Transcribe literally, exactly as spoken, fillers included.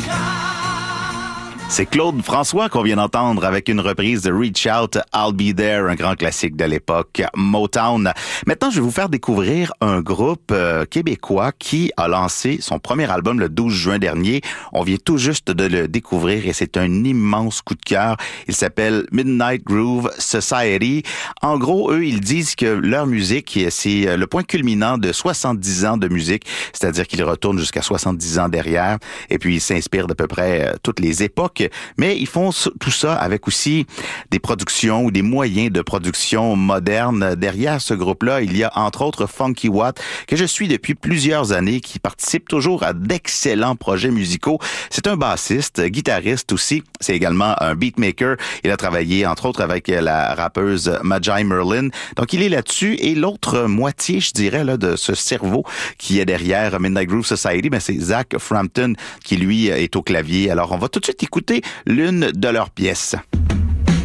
C'est Claude François qu'on vient d'entendre avec une reprise de Reach Out, I'll Be There, un grand classique de l'époque, Motown. Maintenant, je vais vous faire découvrir un groupe euh, québécois qui a lancé son premier album le douze juin dernier. On vient tout juste de le découvrir et c'est un immense coup de cœur. Il s'appelle Midnight Groove Society. En gros, eux, ils disent que leur musique, c'est le point culminant de soixante-dix ans de musique, c'est-à-dire qu'ils retournent jusqu'à soixante-dix ans derrière et puis ils s'inspirent d'à peu près euh, toutes les époques. Mais ils font tout ça avec aussi des productions ou des moyens de production modernes. Derrière ce groupe-là, il y a entre autres Funky Watt, que je suis depuis plusieurs années, qui participe toujours à d'excellents projets musicaux. C'est un bassiste, guitariste aussi. C'est également un beatmaker. Il a travaillé entre autres avec la rappeuse Magi Merlin. Donc il est là-dessus. Et l'autre moitié, je dirais, là, de ce cerveau qui est derrière Midnight Groove Society, ben, c'est Zach Frampton qui, lui, est au clavier. Alors on va tout de suite écouter l'une de leurs pièces.